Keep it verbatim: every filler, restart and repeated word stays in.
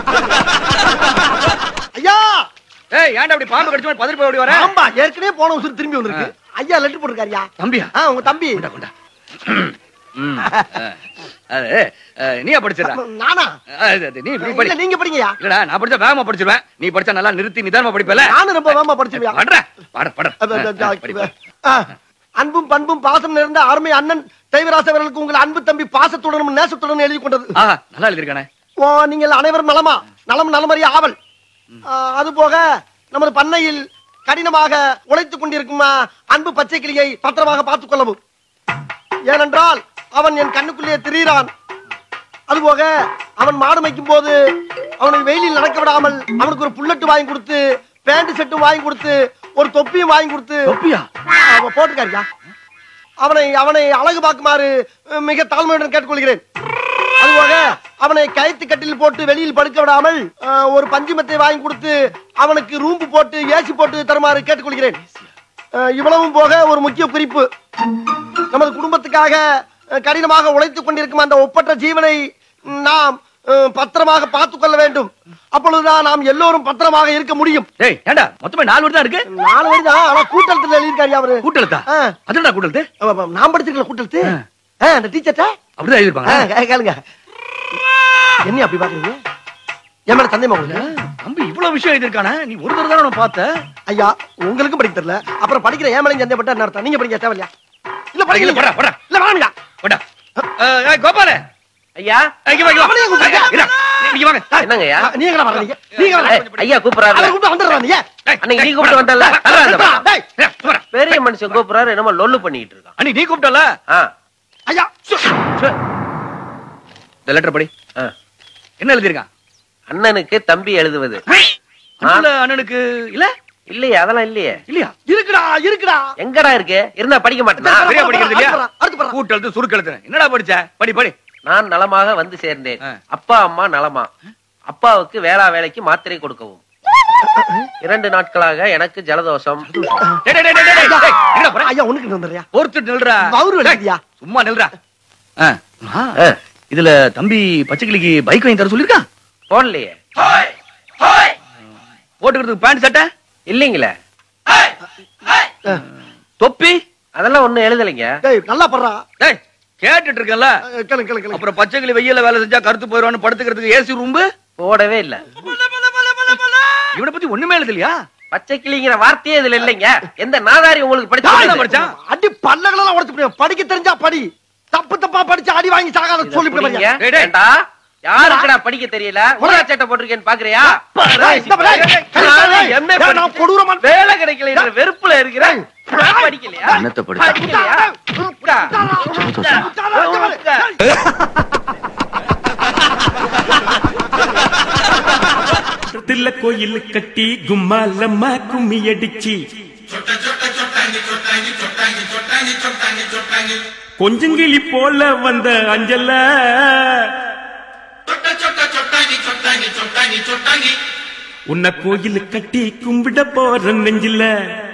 ஐயா ஏய் ஏன்டா அப்படி பாம்பு கடிச்சு பதறி போய் ஓடி வர? ஆம்பா ஏற்கனவே போன உசுறு திரும்பி வந்திருக்கு. ஐயா லெட்டர் போட்டுருக்காருயா. தம்பியா? ஆ உங்க தம்பி. கொண்டா கொண்டா. அது நீயா படிச்சடா? நானா? நீ இப்படி படி. நீங்க படிங்கயா. இல்லடா நான் படிச்சா வேகமா படிச்சிடுவேன். நீ படிச்சா நல்லா நிறுத்தி நிதானமா படிப்பல. நானும் ரொம்ப வேகமா படிச்சிடுவேன். படுற பட பட. அன்பும் பண்பும் பாசம் நிறைந்த அருமை அண்ணன் தெய்வராச அவர்களுக்கு உங்கள் அன்பு தம்பி பாசத்துடனும் நேசத்துடனும் எழுதி கொண்டது. ஆஹா நல்லா எழுதிருக்கானே. ஓ நீங்கள் அனைவரும் நலமா? நலம் நலமறிய ஆவல். அது போக நமது பண்ணையில் கடினமாக உழைத்துக் கொண்டிருக்கும் அன்பு பச்சை கிளியை பத்திரமாக பார்த்துக் கொள்ளவும். ஏனென்றால் அவன் என் கண்ணுக்குள்ளே திரிகிறான். அதுபோக அவன் மாடு மேய்க்கும் போது அவனை வெயிலில் நடக்க விடாமல் அவனுக்கு ஒரு புல்லட்டு வாங்கி கொடுத்து பேண்ட் செட்டும் வாங்கி கொடுத்து ஒரு தொப்பியும் வாங்கி கொடுத்து போட்டுக்காரியா அவனை அவனை அழகு பார்க்குமாறு மிக தாழ்மையுடன் கேட்டுக்கொள்கிறேன். அதுபோக அவனை கயிற்று கட்டில் போட்டு வெளியில் படுக்க விடாமல் ஒரு பஞ்சுமத்தை வாங்கி கொடுத்து அவனுக்கு ரூம்பு போட்டு ஏசி போட்டு தருமாறு கேட்டுக்கொள்கிறேன். இவ்வளவும் போக ஒரு முக்கிய குறிப்பு, நமது குடும்பத்துக்காக கடினமாக உழைத்துக் கொண்டிருக்கும் அந்த ஒப்பற்ற ஜீவனை நாம் பத்திரமாக பார்த்துக் கொள்ள வேண்டும். அப்பொழுதுதான் நாம் எல்லோரும் பத்திரமாக இருக்க முடியும். மொத்தமே நாலு வரி தான் இருக்கு. நாலு வரி தான். ஆனா கூட்டத்தில் எழுதியிருக்காரு அவரு. கூட்டெழுத்தா? அதுடா கூட்டெழுத்து? நான் படிச்சிருக்கல கூட்டெழுத்து. அந்த டீச்சர்ட்ட அப்படிதான் எழுதிருப்பாங்க. கேளுங்க. என்ன அப்படி பாக்குறீங்க? என் மேல சந்தேகமா உங்களுக்கு? தம்பி இவ்வளவு விஷயம் எழுதிருக்கானே, நீ ஒரு தடவை தானே பார்த்த? ஐயா உங்களுக்கும் படிக்க தெரியல, அப்புறம் படிக்கிற ஏன் மேல சந்தேகப்பட்ட என்ன அர்த்தம்? நீங்க படிக்க தேவையா? இல்ல படிக்கல. போடா போடா. இல்ல வாங்கடா போடா. ஏய் கோபால ஐயா, இங்க வா இங்க வா. நீங்க வாங்க. என்னங்க ஐயா நீங்களா வரீங்க? நீங்க ஐயா கூப்பிடுறாரு. அவரை கூப்பிட்டு வந்துறறானே. அன்னைக்கு நீ கூப்பிட்டு வந்தல்ல. டேய் பெரிய மனுஷன் கூப்பிடுறாரு, என்னமோ லொல்லு பண்ணிட்டு இருக்கான். அன்னைக்கு நீ கூப்பிட்டல. ஐயா இந்த லெட்டர் படி. என்ன எழுதிருக்கான்? அண்ணனுக்கு தம்பி எழுதுவது. அண்ணனுக்கு இல்ல இல்லையா? அதெல்லாம் இல்லையே. இல்லையா? இருக்குடா இருக்குடா. எங்கடா இருக்கு? இருந்தா படிக்க மாட்டேனா? சரியா படிக்கிறது இல்லையா? கூட்டெழுத்து சுருக்கெழுத்து என்னடா படிச்ச? படி படி. நான் நலமாக வந்து சேர்ந்தேன். அப்பா அம்மா நலமா? அப்பாவுக்கு வேளா வேலைக்கு மாத்திரை கொடுக்கவும். இரண்டு நாட்களாக எனக்கு ஜலதோஷம். ஐயா உனக்கு வந்துறியா? பொறுத்து நில்றா. அவரு எழுதியா? சும்மா நில்றா. இதுல தம்பி பச்சைக்கிளிக்கு பைக் வாங்கி தர சொல்லிருக்கான். போடலையே. போட்டுக்கிறதுக்கு பேண்ட் சட்டை இல்லீங்களே. தொப்பி அதெல்லாம் ஒண்ணும் எழுதலைங்க. நல்லா படுறா. டேய் கேட்டுட்டு இருக்கல. அப்புறம் பச்சைக்கிளி வெயில வேலை செஞ்சா கருத்து போயிடுவான்னு படுத்துக்கிறதுக்கு ஏசி ரூம்பு போடவே இல்ல. இவனை பத்தி ஒண்ணுமே எழுதலையா? பச்சை கிளிங்கிற வார்த்தையே இதுல இல்லைங்க. எந்த நாதாரி உங்களுக்கு படிச்சா படிச்சா? அடி பல்லகளெல்லாம் உடைச்சு படிக்க தெரிஞ்சா படி. தப்பு தப்பா படிச்சு அடி வாங்கி சாகாத சொல்லிவிடுங்க. யாருக்குடா படிக்க தெரியல? உடா சட்டை போட்டிருக்கேன்னு பாக்குறியா? வேலை கிடைக்கல வெறுப்புல இருக்கிறேன். படிக்கலையா? என்னத்த படிக்கலையா? தில்ல கோயில் கட்டி கும்மாலம்மா கும்மி அடிச்சு கொஞ்சங்கிளி போல வந்த அஞ்சல உன்னை கோயில் கட்டி கும்பிட போற நெஞ்சில